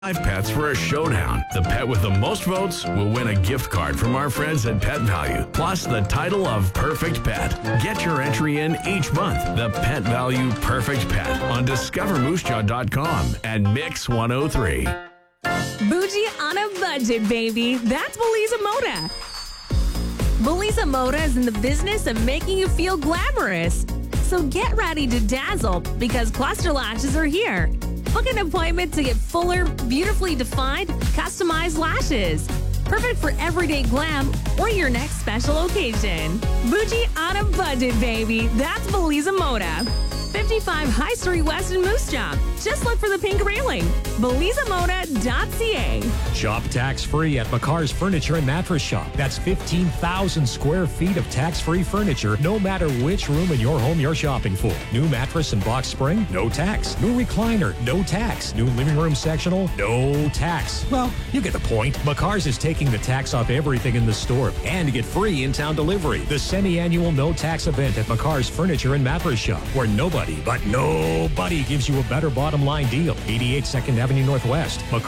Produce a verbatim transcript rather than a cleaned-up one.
Five pets for a showdown. The pet with the most votes will win a gift card from our friends at Pet Value, plus the title of Perfect Pet. Get your entry in each month. The Pet Value Perfect Pet on discover moose jaw dot com and Mix one oh three. Bougie on a budget, baby. That's Belisa Moda. Belisa Moda is in the business of making you feel glamorous. So get ready to dazzle because Cluster Lashes are here. Book an appointment to get fuller, beautifully defined, customized lashes. Perfect for everyday glam or your next special occasion. Bougie on a budget, baby. That's Belisa Moda. fifty-five High Street West in Moose Jaw. Just look for the pink railing. belisa moda dot c a. Shop tax-free at McCarr's Furniture and Mattress Shop. That's fifteen thousand square feet of tax-free furniture, no matter which room in your home you're shopping for. New mattress and box spring? No tax. New recliner? No tax. New living room sectional? No tax. Well, you get the point. McCarr's is taking the tax off everything in the store and to get free in-town delivery. The semi-annual no-tax event at McCarr's Furniture and Mattress Shop, where nobody, but nobody gives you a better bottom line deal. eighty-eight second Avenue Northwest. McCarr